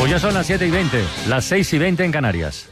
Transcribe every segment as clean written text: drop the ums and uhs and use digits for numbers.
Pues ya son las 7:20, las 6:20 en Canarias.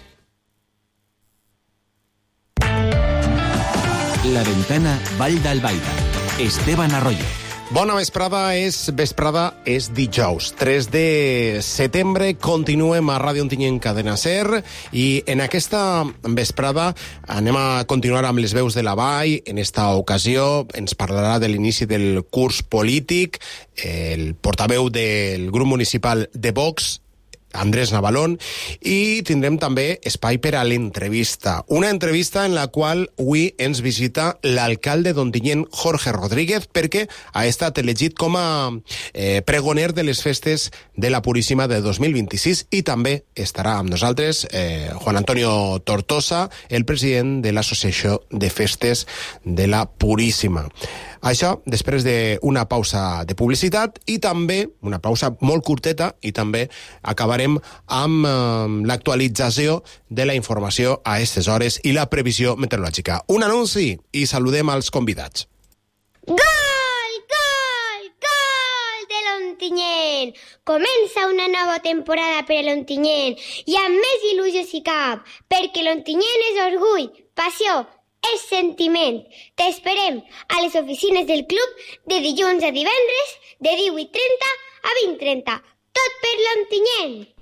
La Ventana, Vall d'Albaida. Esteban Arroyo. Bona vesprada, és dijous, 3 de setembre, continuem a Ràdio Ontinyent Cadena Ser i en aquesta vesprada anem a continuar amb les veus de la Vall. En esta ocasió ens parlarà de l'inici del curs polític el portaveu del grup municipal de Vox, Andrés Navalón, i tindrem també espai per a l'entrevista. Una entrevista en la qual avui ens visita l'alcalde d'Ontinyent, Jorge Rodríguez, perquè ha estat elegit com a pregoner de les festes de la Puríssima de 2026 i també estarà amb nosaltres Juan Antonio Tortosa, el president de l'Associació de Festes de la Puríssima. Això després d'una pausa de publicitat i també, una pausa molt curteta, i també acabarem amb l'actualització de la informació a aquestes hores i la previsió meteorològica. Un anunci i saludem als convidats. Gol, gol, gol de l'Ontinyent! Comença una nova temporada per a l'Ontinyent i amb més il·lusió si cap, perquè l'Ontinyent és orgull, passió, és sentiment. T'esperem a les oficines del club de dilluns a divendres de 18:30 a 20:30. Tot per l'Ontinyent!